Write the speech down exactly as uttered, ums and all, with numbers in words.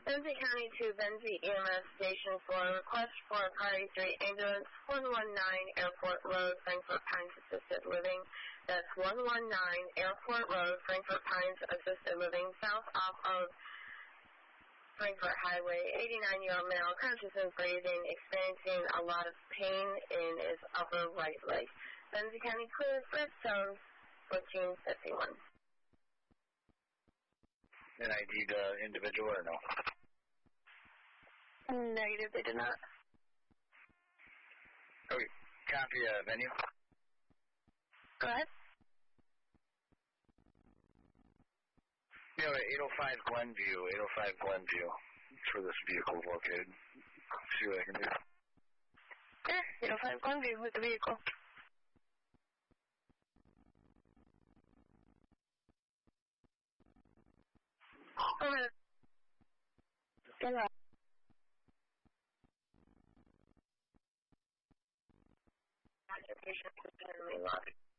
Benzie County to Benzie E M S Station for request for a Priority three ambulance, one one nine Airport Road, Frankfort Pines Assisted Living. That's one one nine Airport Road, Frankfort Pines Assisted Living, south off of Frankfort Highway. eighty-nine-year-old male, conscious and breathing, experiencing a lot of pain in his upper right leg. Benzie County clear, first zone, fourteen fifty-one. An I D'd uh, individual or no? Negative, they did not. Okay, copy uh, venue. Go ahead. Yeah, eight oh five Glenview, eight oh five Glenview. That's where this vehicle is located. See what I can do. Yeah, eight oh five Glenview with the vehicle. Go ahead. Go ahead. Patient concern, we lost.